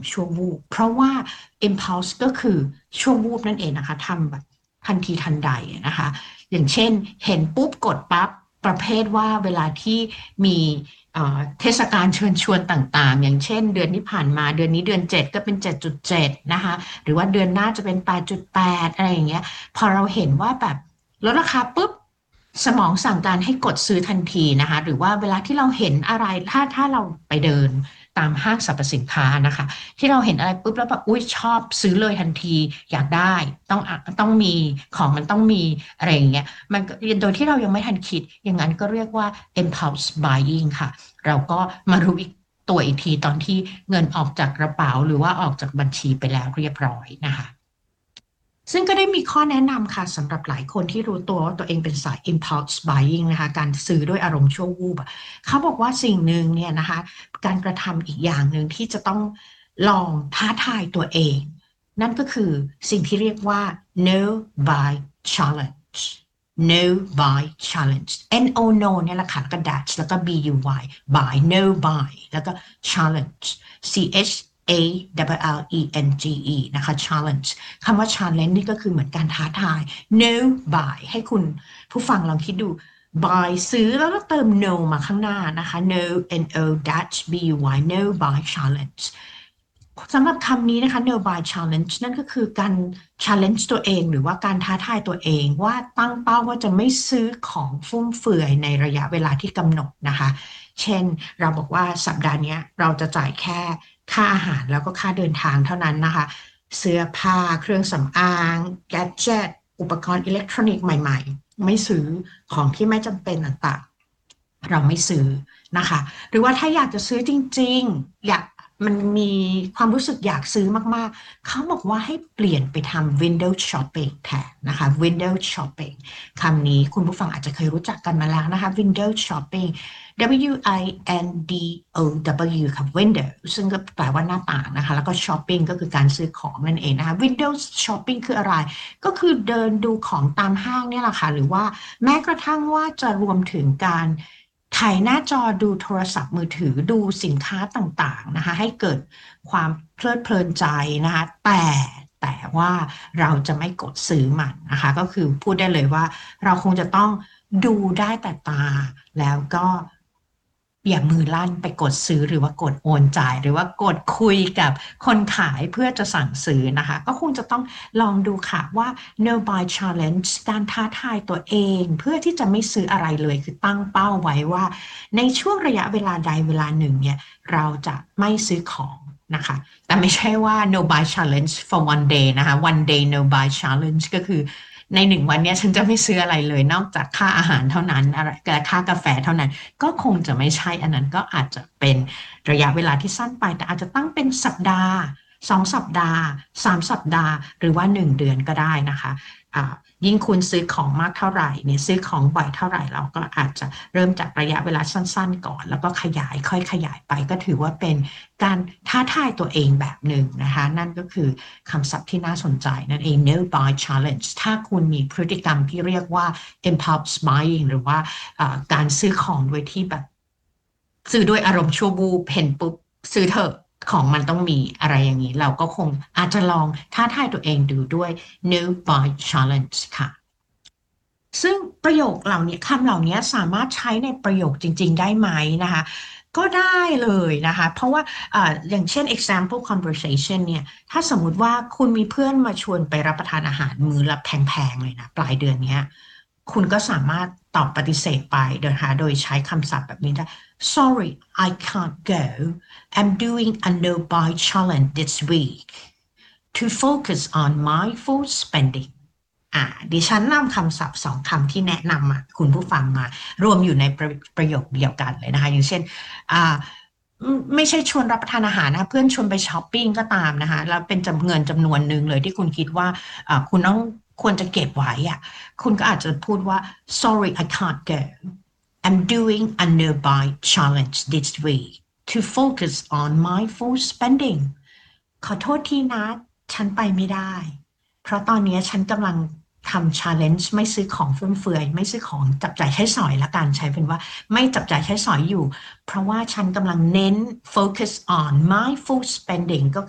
ณ์ชั่ววูบเพราะว่า impulse ก็คือชั่ววูบนั่นเองนะคะทำแบบทันทีทันใดนะคะอย่างเช่นเห็นปุ๊บกดปั๊บประเภทว่าเวลาที่มีเทศกาลเชิญชวนต่างๆอย่างเช่นเดือนที่ผ่านมาเดือนนี้เดือน7ก็เป็น7.7นะคะหรือว่าเดือนหน้าจะเป็น8.8อะไรอย่างเงี้ยพอเราเห็นว่าแบบลดราคาปุ๊บสมองสั่งการให้กดซื้อทันทีนะคะหรือว่าเวลาที่เราเห็นอะไรถ้าเราไปเดินตามห้างสรรพสินค้านะคะที่เราเห็นอะไรปุ๊บแล้วแบบอุ้ยชอบซื้อเลยทันทีอยากได้ต้องมีของมันต้องมีอะไรอย่างเงี้ยมันโดยที่เรายังไม่ทันคิดอย่างนั้นก็เรียกว่า impulse buying ค่ะเราก็มารู้อีกตัวอีกทีตอนที่เงินออกจากกระเป๋าหรือว่าออกจากบัญชีไปแล้วเรียบร้อยนะคะซึ่งก็ได้มีข้อแนะนำค่ะสำหรับหลายคนที่รู้ตัวว่าตัวเองเป็นสาย impulse buying นะคะการซื้อด้วยอารมณ์ชั่ววูบอะเขาบอกว่าสิ่งหนึ่งเนี่ยนะคะการกระทำอีกอย่างหนึ่งที่จะต้องลองท้าทายตัวเองนั่นก็คือสิ่งที่เรียกว่า no buy challenge no buy challenge no no เนี่ยแหละค่ะแล้วก็ dash แล้วก็ buy buy no buy แล้วก็ challenge challenge นะคะ challenge คำว่า challenge นี่ก็คือเหมือนการท้าทาย no buy ให้คุณผู้ฟังลองคิดดู buy ซื้อแล้วก็เติม no มาข้างหน้านะคะ no no dash buy no buy challenge สำหรับคำนี้นะคะ no buy challenge นั่นก็คือการ challenge ตัวเองหรือว่าการท้าทายตัวเองว่าตั้งเป้าว่าจะไม่ซื้อของฟุ่มเฟือยในระยะเวลาที่กำหนดนะคะเช่นเราบอกว่าสัปดาห์นี้เราจะจ่ายแค่ค่าอาหารแล้วก็ค่าเดินทางเท่านั้นนะคะเสื้อผ้าเครื่องสำอางแกดเจ็ตอุปกรณ์อิเล็กทรอนิกส์ใหม่ๆไม่ซื้อของที่ไม่จำเป็นต่างๆเราไม่ซื้อนะคะหรือว่าถ้าอยากจะซื้อจริงๆอยากมันมีความรู้สึกอยากซื้อมากๆเขาบอกว่าให้เปลี่ยนไปทำ window shopping แทนนะคะ window shopping คำนี้คุณผู้ฟังอาจจะเคยรู้จักกันมาแล้วนะคะ window shopping window ค่ะ window ซึ่งก็แปลว่าหน้าต่างนะคะแล้วก็ shopping ก็คือการซื้อของนั่นเองนะคะ window shopping คืออะไรก็คือเดินดูของตามห้างเนี่ยแหละค่ะหรือว่าแม้กระทั่งว่าจะรวมถึงการถ่ายหน้าจอดูโทรศัพท์มือถือดูสินค้าต่างๆนะคะให้เกิดความเพลิดเพลินใจนะคะแต่ว่าเราจะไม่กดซื้อมันนะคะก็คือพูดได้เลยว่าเราคงจะต้องดูได้แต่ตาแล้วก็อย่ามือลั่นไปกดซื้อหรือว่ากดโอนจ่ายหรือว่ากดคุยกับคนขายเพื่อจะสั่งซื้อนะคะก็คงจะต้องลองดูค่ะว่า no buy challenge การท้าทายตัวเองเพื่อที่จะไม่ซื้ออะไรเลยคือตั้งเป้าไว้ว่าในช่วงระยะเวลาใดเวลาหนึ่งเนี่ยเราจะไม่ซื้อของนะคะแต่ไม่ใช่ว่า no buy challenge for one day นะคะ one day no buy challenge ก็คือใน1 วันเนี้ยฉันจะไม่ซื้ออะไรเลยนอกจากค่าอาหารเท่านั้นอะไรค่ากาแฟเท่านั้นก็คงจะไม่ใช่อันนั้นก็อาจจะเป็นระยะเวลาที่สั้นไปแต่อาจจะตั้งเป็นสัปดาห์2 สัปดาห์3 สัปดาห์หรือว่า1 เดือนก็ได้นะคะยิ่งคุณซื้อของมากเท่าไหร่เนี่ยซื้อของบ่อยเท่าไหร่เราก็อาจจะเริ่มจากระยะเวลาสั้นๆก่อนแล้วก็ค่อยขยายไปก็ถือว่าเป็นการท้าทายตัวเองแบบหนึ่งนะคะนั่นก็คือคำศัพท์ที่น่าสนใจนั่นเอง no buy challenge ถ้าคุณมีพฤติกรรมที่เรียกว่า impulse buying หรือว่าการซื้อของโดยที่แบบซื้อด้วยอารมณ์ชั่ววูบเห็นปุ๊บซื้อเถอะของมันต้องมีอะไรอย่างนี้เราก็คงอาจจะลองท้าทายตัวเองดูด้วย no buy challenge ค่ะซึ่งประโยคเหล่านี้คำเหล่านี้สามารถใช้ในประโยคจริงๆได้ไหมนะคะก็ได้เลยนะคะเพราะว่าอย่างเช่น example conversation เนี่ยถ้าสมมุติว่าคุณมีเพื่อนมาชวนไปรับประทานอาหารมื้อละแพงๆเลยนะปลายเดือนเนี้ยคุณก็สามารถตอบปฏิเสธไปโดยใช้คำศัพท์แบบนี้ได้ Sorry I can't go I'm doing a no buy challenge this week to focus on mindful spending ดิฉันนำคำศัพท์2 คำที่แนะนำมาคุณผู้ฟังมารวมอยู่ในประโยคเดียวกันเลยนะคะอย่างเช่นไม่ใช่ชวนรับประทานอาหารนะเพื่อนชวนไปช้อปปิ้งก็ตามนะคะแล้วเป็นเงินจำนวนหนึ่งเลยที่คุณคิดว่าคุณต้องควรจะเก็บไว้คุณก็อาจจะพูดว่า sorry I can't go I'm doing a no-buy challenge this week to focus on mindful spending ขอโทษทีนะฉันไปไม่ได้เพราะตอนนี้ฉันกำลังทำ challenge ไม่ซื้อของฟุ่มเฟือยไม่ซื้อของจับจ่ายใช้สอยละกันใช้เป็นว่าไม่จับจ่ายใช้สอยอยู่เพราะว่าฉันกำลังเน้น focus on mindful spending ก็